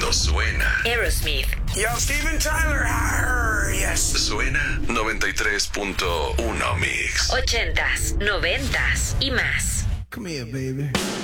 cuando suena. Aerosmith. Yo, Steven Tyler. Yes. Suena 93.1 Mix. 80s, 90s y más. Come here, baby.